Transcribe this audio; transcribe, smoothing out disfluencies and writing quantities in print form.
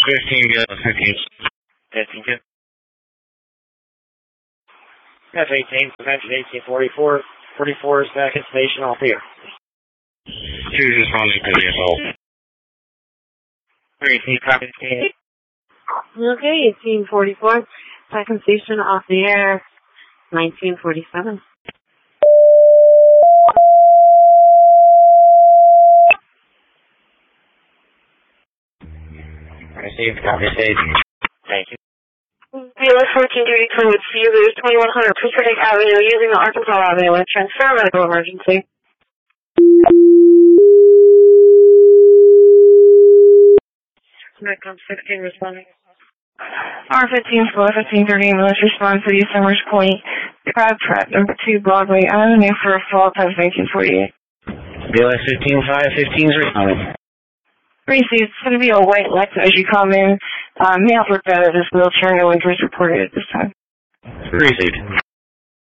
15, go, 15. 15, good. F-18, prevention 1844, 44 second station off the air. 2's responding to the assault. 18, copy. Okay, 1844, second station off the air, 1947. Received, copy, stage. Thank you. BLS 1432 with Caesars 2100 Pacific Avenue using the Arkansas Avenue and transfer medical emergency. Metcom 16 responding. R15 for 1530 ambulance response to East Summers Point, Crab Trap, number 2 Broadway Avenue for a fall times 1948. BLS 15-5, 15's responding. Received. It's going to be a white Lexus as you come in. Male for this wheelchair, no injuries reported at this time. Received.